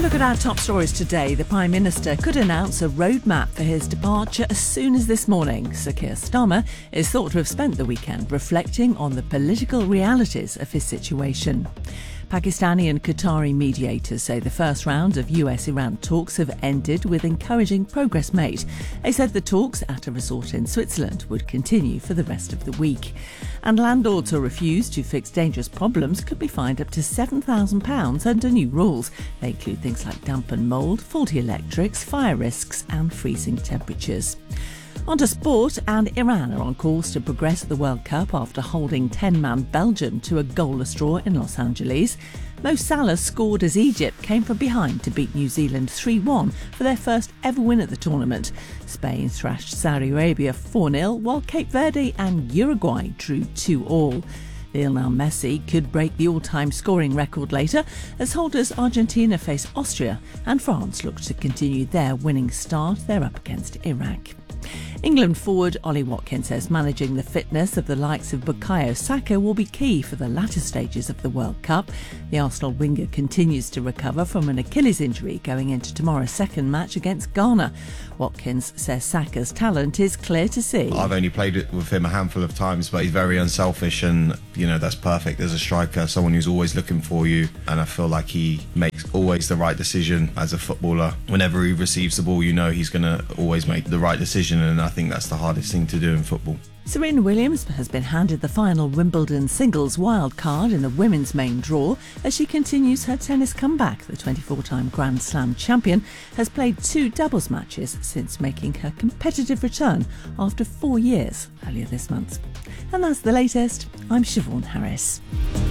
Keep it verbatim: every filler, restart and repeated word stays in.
look at our top stories today. The Prime Minister could announce a roadmap for his departure as soon as this morning. Sir Keir Starmer is thought to have spent the weekend reflecting on the political realities of his situation. Pakistani and Qatari mediators say the first round of U S-Iran talks have ended with encouraging progress made. They said the talks at a resort in Switzerland would continue for the rest of the week. And landlords who refuse to fix dangerous problems could be fined up to seven thousand pounds under new rules. They include things like damp and mould, faulty electrics, fire risks and freezing temperatures. On to sport, and Iran are on course to progress at the World Cup after holding ten-man Belgium to a goalless draw in Los Angeles. Mo Salah scored as Egypt came from behind to beat New Zealand three one for their first ever win at the tournament. Spain thrashed Saudi Arabia four nil, while Cape Verde and Uruguay drew two all. Lionel Messi could break the all-time scoring record later as holders Argentina face Austria and France look to continue their winning start. They're up against Iraq. England forward Ollie Watkins says managing the fitness of the likes of Bukayo Saka will be key for the latter stages of the World Cup. The Arsenal winger continues to recover from an Achilles injury going into tomorrow's second match against Ghana. Watkins says Saka's talent is clear to see. I've only played it with him a handful of times, but he's very unselfish and, you know, that's perfect as a striker, someone who's always looking for you. And I feel like he makes always the right decision as a footballer. Whenever he receives the ball, you know he's going to always make the right decision, and I think that's the hardest thing to do in football. Serena Williams has been handed the final Wimbledon singles wild card in the women's main draw as she continues her tennis comeback. The twenty-four-time Grand Slam champion has played two doubles matches since making her competitive return after four years earlier this month. And that's the latest. I'm Siobhan Harris.